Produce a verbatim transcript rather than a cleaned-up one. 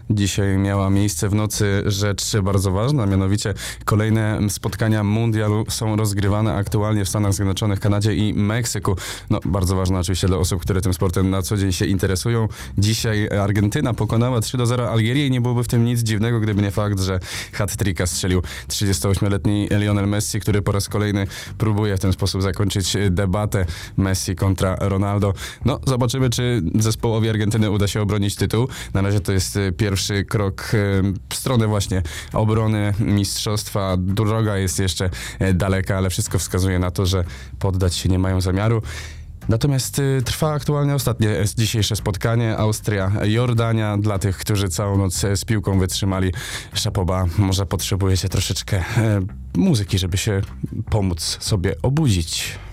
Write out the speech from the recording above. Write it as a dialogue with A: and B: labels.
A: Dzisiaj miała miejsce w nocy rzecz bardzo ważna, mianowicie kolejne spotkania mundialu są rozgrywane aktualnie w Stanach Zjednoczonych, Kanadzie i Meksyku. No, bardzo ważne oczywiście dla osób, które tym sportem na co dzień się interesują. Dzisiaj Argentyna pokonała trzy do zera Algierię i nie byłoby w tym nic dziwnego, gdyby nie fakt, że hat-tricka strzelił trzydziestoośmioletni Lionel Messi, który po raz kolejny próbuje w ten sposób zakończyć debatę Messi kontra Ronaldo. No, zobaczymy, czy zespołowi Argentyny uda się obronić tytuł. Na razie to jest pierwszy krok w stronę właśnie obrony mistrzostwa. Droga jest jeszcze daleka, ale wszystko wskazuje na to, że poddać się nie mają zamiaru. Natomiast y, trwa aktualnie ostatnie dzisiejsze spotkanie. Austria-Jordania. Dla tych, którzy całą noc z piłką wytrzymali, szapoba, może potrzebujecie troszeczkę y, muzyki, żeby się pomóc sobie obudzić.